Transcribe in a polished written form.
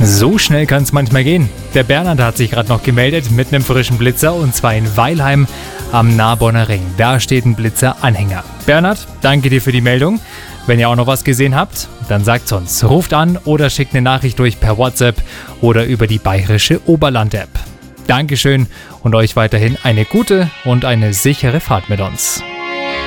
So schnell kann es manchmal gehen. Der Bernhard hat sich gerade noch gemeldet mit einem frischen Blitzer und zwar in Weilheim am Narbonner Ring. Da steht ein Blitzer-Anhänger. Bernhard, danke dir für die Meldung. Wenn ihr auch noch was gesehen habt, dann sagt's uns. Ruft an oder schickt eine Nachricht durch per WhatsApp oder über die Bayerische Oberland-App. Dankeschön und euch weiterhin eine gute und eine sichere Fahrt mit uns.